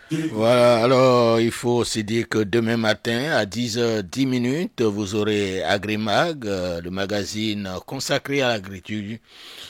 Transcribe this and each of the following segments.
Voilà, alors il faut aussi dire que demain matin à 10h10, vous aurez Agrimag, le magazine consacré à l'agriculture,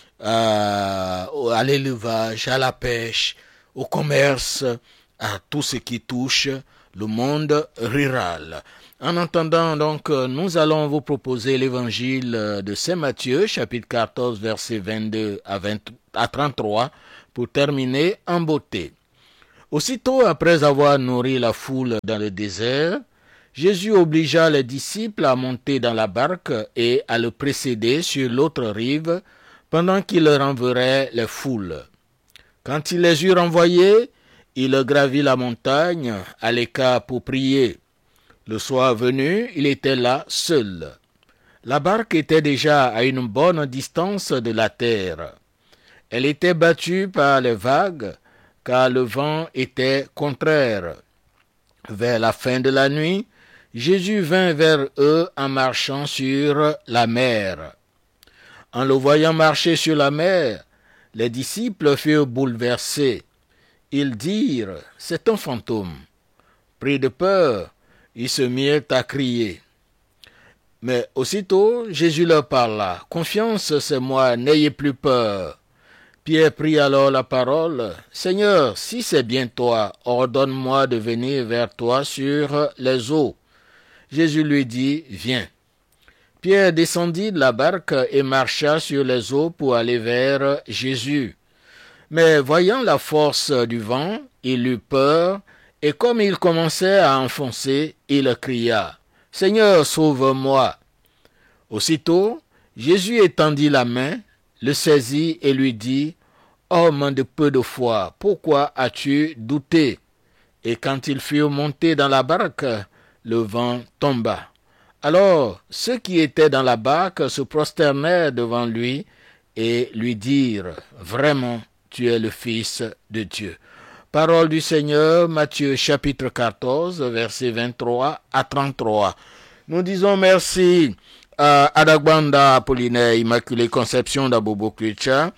à l'élevage, à la pêche, au commerce, à tout ce qui touche le monde rural. En attendant, donc, nous allons vous proposer l'évangile de Saint Matthieu, chapitre 14, versets 22 à 33, pour terminer en beauté. Aussitôt après avoir nourri la foule dans le désert, Jésus obligea les disciples à monter dans la barque et à le précéder sur l'autre rive pendant qu'il renverrait les foules. Quand il les eut renvoyés, il gravit la montagne à l'écart pour prier. Le soir venu, il était là seul. La barque était déjà à une bonne distance de la terre. Elle était battue par les vagues, car le vent était contraire. Vers la fin de la nuit, Jésus vint vers eux en marchant sur la mer. En le voyant marcher sur la mer, les disciples furent bouleversés. Ils dirent, « C'est un fantôme. » Pris de peur, ils se mirent à crier. Mais aussitôt, Jésus leur parla, « Confiance, c'est moi, n'ayez plus peur. » Pierre prit alors la parole, « Seigneur, si c'est bien toi, ordonne-moi de venir vers toi sur les eaux. » Jésus lui dit, « Viens. » Pierre descendit de la barque et marcha sur les eaux pour aller vers Jésus. Mais voyant la force du vent, il eut peur, et comme il commençait à enfoncer, il cria, « Seigneur, sauve-moi » Aussitôt, Jésus étendit la main, le saisit et lui dit, « Homme de peu de foi, pourquoi as-tu douté ?» Et quand ils furent montés dans la barque, le vent tomba. Alors ceux qui étaient dans la barque se prosternèrent devant lui et lui dirent, « Vraiment, tu es le Fils de Dieu. » Parole du Seigneur, Matthieu chapitre 14, versets 23 à 33. Nous disons merci à Adagbanda Apollinaire Immaculée Conception d'Abobo Kricha,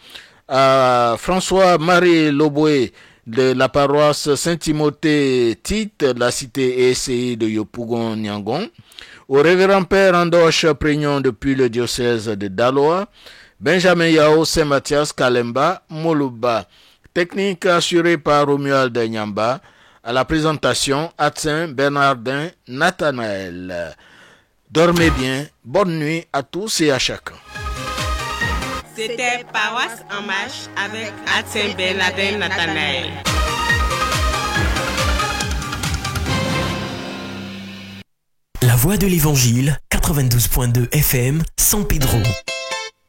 à François-Marie Loboué de la paroisse Saint-Timothée Tite de la cité ECI de Yopougon-Niangon, au révérend Père Andoche Prignon depuis le diocèse de Daloa, Benjamin Yao Saint-Mathias Kalemba Moluba, technique assurée par Romuald Nyamba, à la présentation Atsin Bernardin Nathanaël. Dormez bien, bonne nuit à tous et à chacun. C'était Paroisse en marche avec Atsin Bernardin Nathanaël. La voix de l'Évangile, 92.2 FM, San Pedro.